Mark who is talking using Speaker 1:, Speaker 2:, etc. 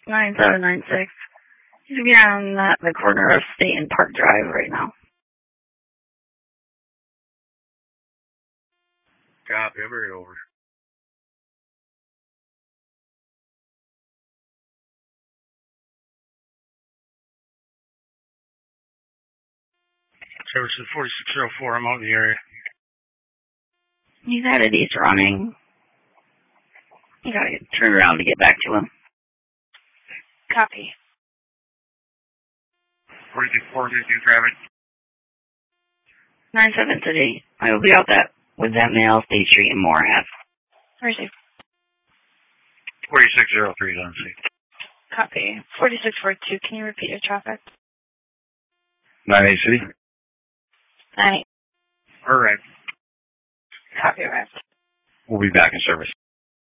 Speaker 1: 9796. He's gonna be on the corner of State and Park Drive right now.
Speaker 2: Copy, I'll bring it over. Services 4604, I'm out in the area.
Speaker 1: He's at it, he's running. You gotta turn around to get back to him.
Speaker 3: Copy.
Speaker 2: 4642 traffic.
Speaker 1: 97 City. I will be out with that male, State Street and Moore Ave.
Speaker 3: Received.
Speaker 2: 4603 is on scene.
Speaker 3: Copy. 4642, can you repeat your traffic?
Speaker 2: 98 City.
Speaker 3: 98.
Speaker 2: All right.
Speaker 3: Copy, arrived.
Speaker 2: We'll be back in service.